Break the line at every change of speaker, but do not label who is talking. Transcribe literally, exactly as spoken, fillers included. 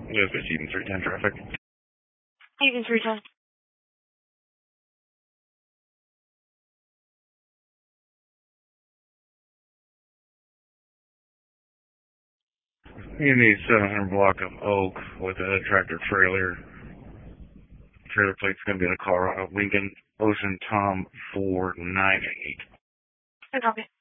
Yes, it's Eden three ten traffic.
Eden three ten.
You need seven hundred block of Oak with a tractor trailer. Trailer plate's going to be in a car, uh, Lincoln Ocean Tom four nine eight.
I copy.